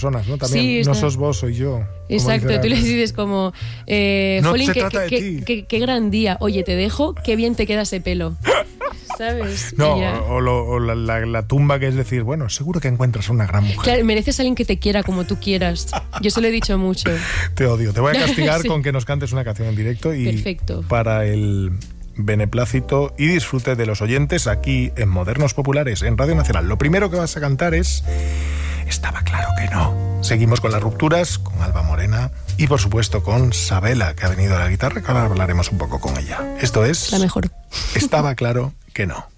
personas, ¿no? También Sí, no sos vos, soy yo. Exacto, tú les dices como, no Jolín, se trata de ti. qué gran día, oye, te dejo, qué bien te queda ese pelo, ¿sabes? No, Ya. o la tumba, que es decir, bueno, seguro que encuentras una gran mujer. Claro, mereces a alguien que te quiera como tú quieras. Yo se lo he dicho mucho. Te odio, te voy a castigar Sí. con que nos cantes una canción en directo y Perfecto. para el beneplácito y disfrute de los oyentes aquí en Modernos Populares, en Radio Nacional. Lo primero que vas a cantar es Estaba claro que no. Seguimos con las rupturas, con Alba Morena y por supuesto con Sabela, que ha venido a la guitarra, que ahora hablaremos un poco con ella. Esto es... La mejor. Estaba claro que no.